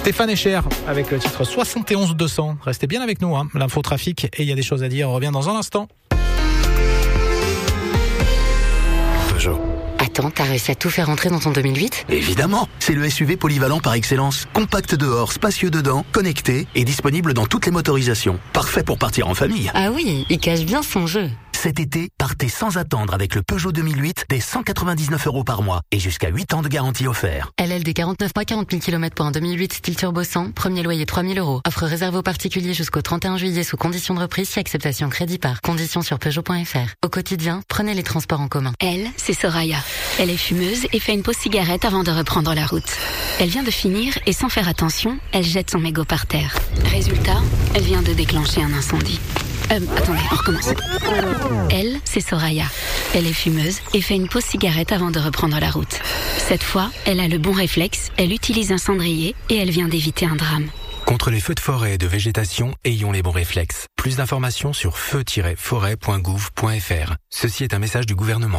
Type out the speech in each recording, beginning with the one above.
Stéphane Echer avec le titre 71 200. Restez bien avec nous, l'infotrafic, et il y a des choses à dire. On revient dans un instant. Peugeot. Attends, t'as réussi à tout faire rentrer dans ton 2008 ? Évidemment, c'est le SUV polyvalent par excellence. Compact dehors, spacieux dedans, connecté et disponible dans toutes les motorisations. Parfait pour partir en famille. Ah oui, il cache bien son jeu. Cet été, partez sans attendre avec le Peugeot 2008 dès 199 € par mois et jusqu'à 8 ans de garantie offert. LLD 49 mois, 40 000 km pour un 2008 style turbo 100, premier loyer 3 000 €. Offre réservée aux particuliers jusqu'au 31 juillet sous condition de reprise si acceptation crédit par. Conditions sur Peugeot.fr. Au quotidien, prenez les transports en commun. Elle, c'est Soraya. Elle est fumeuse et fait une pause cigarette avant de reprendre la route. Elle vient de finir et sans faire attention, elle jette son mégot par terre. Résultat, elle vient de déclencher un incendie. Attendez, on recommence. Elle, c'est Soraya. Elle est fumeuse et fait une pause cigarette avant de reprendre la route. Cette fois, elle a le bon réflexe, elle utilise un cendrier et elle vient d'éviter un drame. Contre les feux de forêt et de végétation, ayons les bons réflexes. Plus d'informations sur feu-forêt.gouv.fr. Ceci est un message du gouvernement.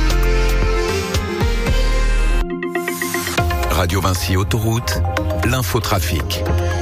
Radio Vinci Autoroute, l'infotrafic.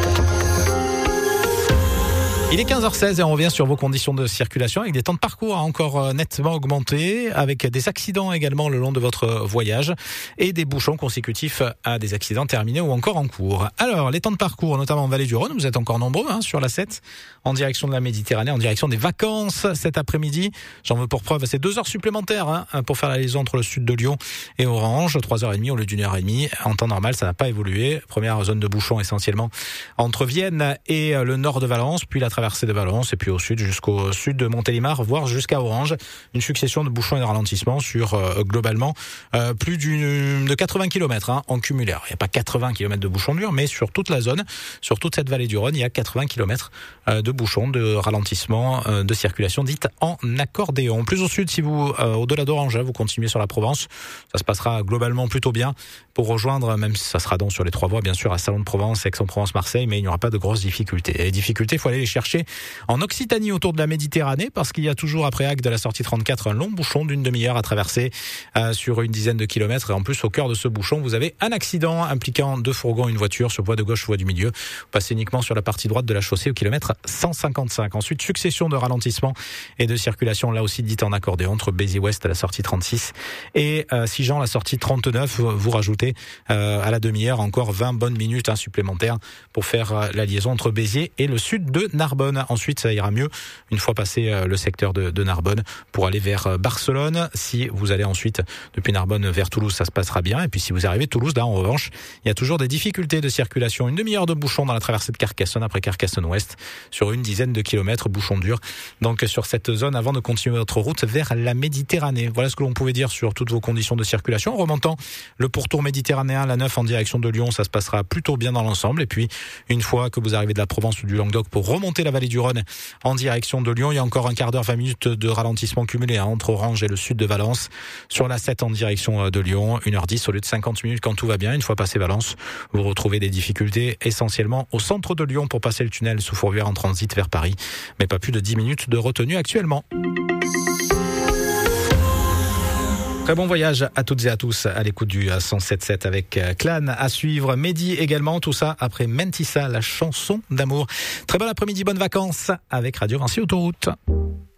Il est 15h16 et on revient sur vos conditions de circulation avec des temps de parcours encore nettement augmentés, avec des accidents également le long de votre voyage et des bouchons consécutifs à des accidents terminés ou encore en cours. Alors, les temps de parcours, notamment en Vallée du Rhône, vous êtes encore nombreux sur la 7, en direction de la Méditerranée, en direction des vacances cet après-midi. J'en veux pour preuve, c'est 2 heures supplémentaires pour faire la liaison entre le sud de Lyon et Orange, 3h30 au lieu d'1h30. En temps normal, ça n'a pas évolué. Première zone de bouchons essentiellement entre Vienne et le nord de Valence, puis la traversée de Valence et puis au sud jusqu'au sud de Montélimar, voire jusqu'à Orange. Une succession de bouchons et de ralentissements sur globalement plus de 80 km en cumulé. Alors, il n'y a pas 80 km de bouchons durs, mais sur toute la zone, sur toute cette vallée du Rhône, il y a 80 km de bouchons, de ralentissement, de circulation dite en accordéon. Plus au sud, si vous, au-delà d'Orange, vous continuez sur la Provence, ça se passera globalement plutôt bien pour rejoindre, même si ça sera donc sur les 3 voies, bien sûr, à Salon de Provence, Aix-en-Provence, Marseille, mais il n'y aura pas de grosses difficultés. Et les difficultés, il faut aller les chercher en Occitanie autour de la Méditerranée, parce qu'il y a toujours après Agde de la sortie 34 un long bouchon d'une demi-heure à traverser sur une dizaine de kilomètres. Et en plus, au cœur de ce bouchon, vous avez un accident impliquant 2 fourgons et une voiture sur voie de gauche, voie du milieu. Vous passez uniquement sur la partie droite de la chaussée au kilomètre 155. Ensuite, succession de ralentissements et de circulation, là aussi dite en accordéon, entre Béziers-Ouest à la sortie 36 et Sigean, la sortie 39. Vous rajoutez à la demi-heure encore 20 bonnes minutes supplémentaires pour faire la liaison entre Béziers et le sud de Narbonne. Ensuite, ça ira mieux une fois passé le secteur de Narbonne pour aller vers Barcelone. Si vous allez ensuite depuis Narbonne vers Toulouse, ça se passera bien. Et puis si vous arrivez à Toulouse, là en revanche, il y a toujours des difficultés de circulation. Une demi-heure de bouchon dans la traversée de Carcassonne après Carcassonne-Ouest sur une dizaine de kilomètres, bouchon dur. Donc sur cette zone avant de continuer votre route vers la Méditerranée. Voilà ce que l'on pouvait dire sur toutes vos conditions de circulation. En remontant le pourtour méditerranéen, la 9 en direction de Lyon, ça se passera plutôt bien dans l'ensemble. Et puis une fois que vous arrivez de la Provence ou du Languedoc pour remonter la vallée du Rhône en direction de Lyon, il y a encore un quart d'heure, 20 minutes de ralentissement cumulé entre Orange et le sud de Valence. Sur la 7 en direction de Lyon, 1h10 au lieu de 50 minutes quand tout va bien. Une fois passé Valence, vous retrouvez des difficultés essentiellement au centre de Lyon pour passer le tunnel sous Fourvière en transit vers Paris, mais pas plus de 10 minutes de retenue actuellement. Très bon voyage à toutes et à tous à l'écoute du 107.7 avec Clan à suivre. Mehdi également, tout ça après Mentissa, la chanson d'amour. Très bon après-midi, bonnes vacances avec Radio Vinci Autoroute.